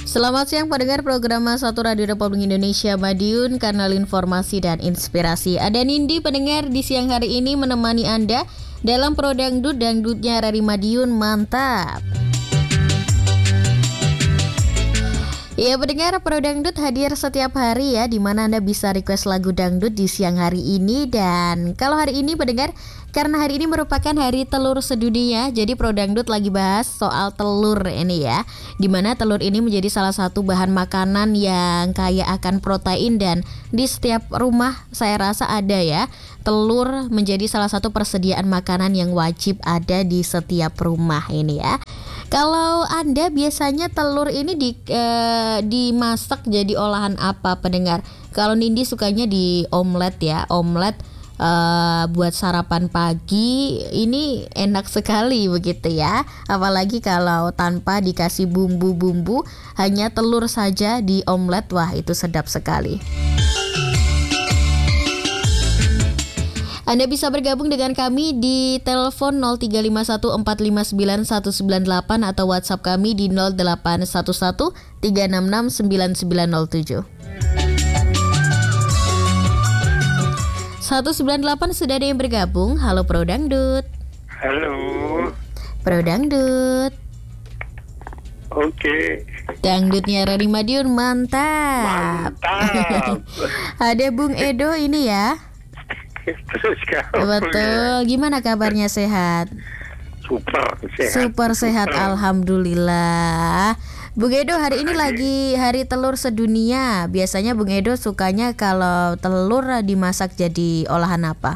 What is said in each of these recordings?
Selamat siang pendengar program Satu Radio Republik Indonesia Madiun, kanal informasi dan inspirasi. Ada Nindi pendengar di siang hari ini menemani Anda dalam Pro Dangdutnya dari Madiun, mantap. Ya pendengar, Pro Dangdut hadir setiap hari ya, dimana Anda bisa request lagu dangdut di siang hari ini. Dan kalau hari ini pendengar, karena hari ini merupakan hari telur sedunia, jadi Pro Dangdut lagi bahas soal telur ini ya, dimana telur ini menjadi salah satu bahan makanan yang kaya akan protein. Dan di setiap rumah saya rasa ada ya, telur menjadi salah satu persediaan makanan yang wajib ada di setiap rumah ini ya. Kalau Anda biasanya telur ini dimasak jadi olahan apa pendengar? Kalau Nindi sukanya di omelet ya, omelet buat sarapan pagi ini enak sekali begitu ya. Apalagi kalau tanpa dikasih bumbu-bumbu, hanya telur saja di omelet, wah itu sedap sekali. Anda bisa bergabung dengan kami di telepon 0351459198 atau WhatsApp kami di 0811366997. 198 sudah ada yang bergabung. Halo Pro Dangdut. Halo. Pro Dangdut. Oke. Dangdutnya dari Madiun, mantap. Mantap. Ada Bung Edo ini ya. Terus kamu Betul. Gimana kabarnya, sehat? Super sehat. Super sehat, alhamdulillah. Bung Edo, hari ini lagi hari telur sedunia. Biasanya Bung Edo sukanya kalau telur dimasak jadi olahan apa?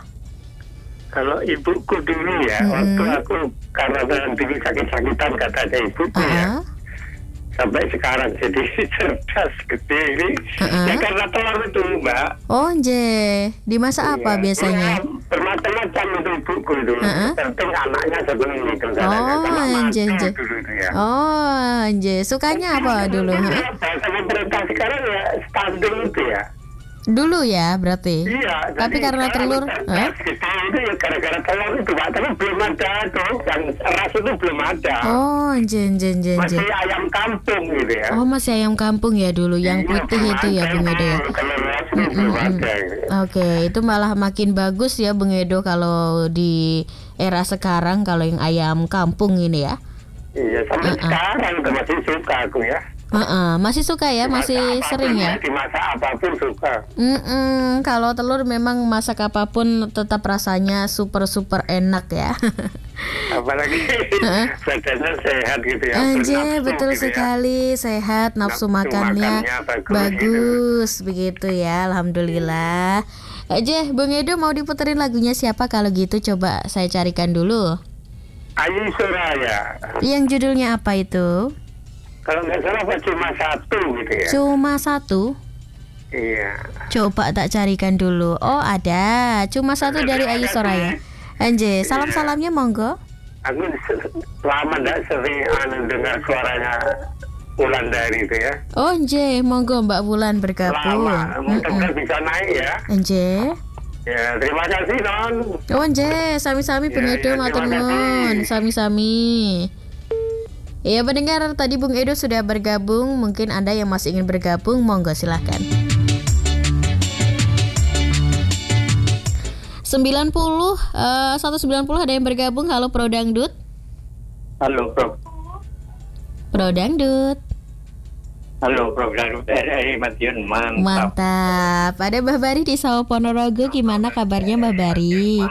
Kalau ibuku dulu ya, waktu aku karena dulu sakit-sakitan katanya ibuku ya, sampai sekarang jadi cerdas gede ini, ya karena telur itu Mbak. Oh nje, dimasak apa biasanya? Ya, bermacam-macam itu ibuku itu, penting anaknya seneng gitu. Oh nje. Ya. Oh nje, sukanya apa dulu? Bahasa pemerintah sekarang ya stunting itu ya. Dulu ya berarti. Iya. Tapi karena telur, itu ya gara-gara telur itu Pak, tapi belum ada tuh, yang ras itu belum ada. Oh, nje. Masih ayam kampung gitu ya. Oh, masih ayam kampung ya dulu, yang putih itu ya Bung Edo ya. Telur ras itu belum ada. Gitu. Oke, itu malah makin bagus ya Bung Edo kalau di era sekarang, kalau yang ayam kampung ini ya. Iya, sampai sekarang itu masih suka aku ya. Masih suka ya, masih sering ya. Dimasak apapun suka. Kalau telur memang masak apapun tetap rasanya super enak ya. Apalagi badannya sehat gitu ya. Anjir, betul gitu sekali ya. Sehat, nafsu makannya bagus gitu. Begitu ya, alhamdulillah. Aja, Bung Edo mau diputerin lagunya siapa kalau gitu? Coba saya carikan dulu. Ayu Suraya. Yang judulnya apa itu? Kalau nggak salah apa cuma satu gitu ya. Cuma satu? Iya. Coba tak carikan dulu. Oh ada, cuma satu dari Ayu Soraya. Anje, salam-salamnya monggo. Aku lama nggak sering dengar suaranya Wulandari itu ya. Oh Anje, monggo Mbak Wulan bergabung. Lama, mungkin bisa naik ya. Anje. Ya, terima kasih Non. Oh Anje, sami-sami Bung Edo matur nuwun, sami-sami. Ya pendengar, tadi Bung Edo sudah bergabung. Mungkin Anda yang masih ingin bergabung, monggo silahkan. 190 ada yang bergabung. Halo Pro Dangdut. Halo Pro. Pro Dangdut. Halo Pro Dangdut RRI Madiun, mantap. Mantap. Ada Mbah Bari di Sawah Ponorogo. Gimana kabarnya Mbah Bari?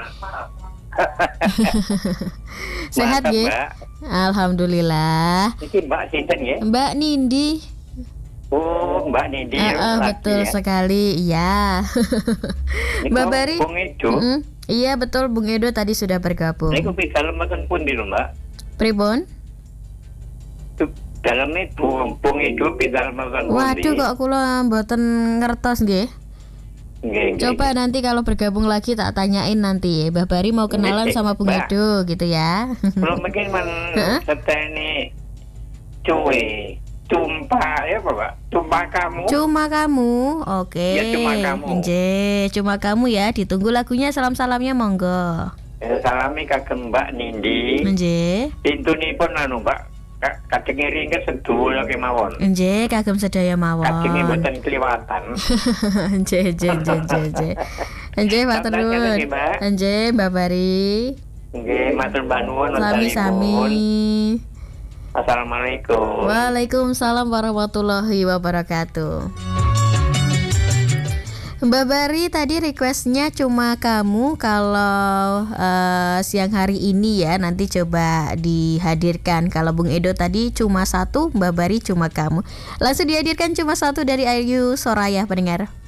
Sehat ya? Alhamdulillah. Ini Mbak Sinten ya? Mbak Nindi. Oh, Mbak Nindi. Betul ya? Sekali, iya. Mbak Bari. Bung Edo. Iya betul, Bung Edo tadi sudah bergabung. Ini bisa makan pun di rumah. Pribon? Dalamnya Bung Edo bisa makan pun. Waduh, kok kula mboten ngertos nggih. Coba nanti kalau bergabung lagi tak tanyain nanti ya. Mbah Bari mau kenalan sama Bung Edo gitu ya. Belum mungkin seteni cuy. Cuma ya Pak? Cuma kamu. Oke. Ya cuma kamu. Cuma kamu ya. Ditunggu lagunya, salam-salamnya monggo. Salami kagem Mbak Nindi. Nggih. Pintunipun anu Mbak. kacang ngiring kan sedul kemawon. Nggih, kagem sedaya mawon. Kacangnya mboten kliwatan. Nggih. Nggih, matur nuwun. Nggih, Mbak Bari. Nggih, matur nuwun. Sami-sami. Assalamualaikum. Waalaikumsalam warahmatullahi wabarakatuh. Mbak Bari tadi requestnya cuma kamu. Kalau siang hari ini ya nanti coba dihadirkan. Kalau Bung Edo tadi cuma satu, Mbak Bari cuma kamu. Langsung dihadirkan cuma satu dari Ayu Soraya pendengar.